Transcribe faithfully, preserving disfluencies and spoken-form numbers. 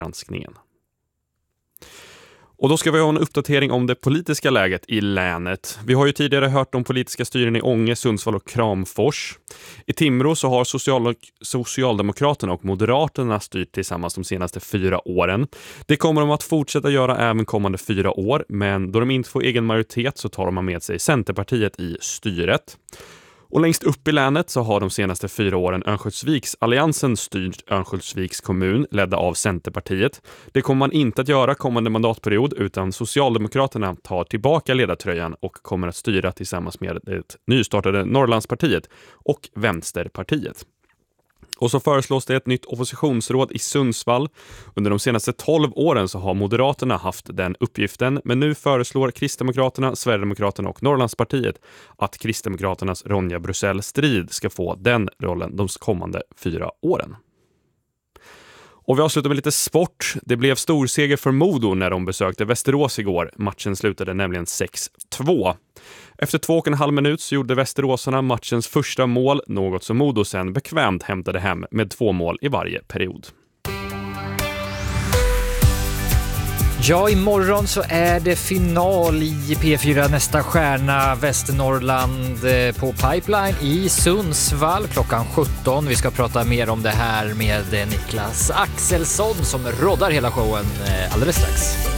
granskningen. Och då ska vi ha en uppdatering om det politiska läget i länet. Vi har ju tidigare hört om politiska styren i Ånge, Sundsvall och Kramfors. I Timrå så har social- Socialdemokraterna och Moderaterna styrt tillsammans de senaste fyra åren. Det kommer de att fortsätta göra även kommande fyra år, men då de inte får egen majoritet så tar de med sig Centerpartiet i styret. Och längst upp i länet så har de senaste fyra åren Örnsköldsviks alliansen styrt Örnsköldsviks kommun ledda av Centerpartiet. Det kommer man inte att göra kommande mandatperiod utan Socialdemokraterna tar tillbaka ledartröjan och kommer att styra tillsammans med det nystartade Norrlandspartiet och Vänsterpartiet. Och så föreslås det ett nytt oppositionsråd i Sundsvall. Under de senaste tolv åren så har Moderaterna haft den uppgiften, men nu föreslår Kristdemokraterna, Sverigedemokraterna och Norrlandspartiet att Kristdemokraternas Ronja Brusell Strid ska få den rollen de kommande fyra åren. Och vi avslutar med lite sport. Det blev storseger för Modo när de besökte Västerås igår. Matchen slutade nämligen sex två. Efter två och en halv minut så gjorde västeråsarna matchens första mål, något som Modo sen bekvämt hämtade hem med två mål i varje period. Ja, imorgon så är det final i P fyra Nästa stjärna Västernorrland på Pipeline i Sundsvall klockan sjutton. Vi ska prata mer om det här med Niklas Axelsson som roddar hela showen alldeles strax.